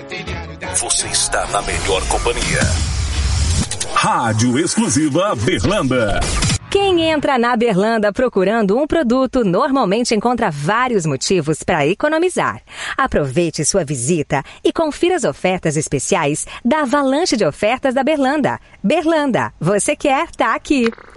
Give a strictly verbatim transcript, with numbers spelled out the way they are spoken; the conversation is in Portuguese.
Você está na melhor companhia. Rádio Exclusiva Berlanda. Quem entra na Berlanda procurando um produto normalmente encontra vários motivos para economizar. Aproveite sua visita e confira as ofertas especiais da avalanche de ofertas da Berlanda. Berlanda, você quer, tá aqui.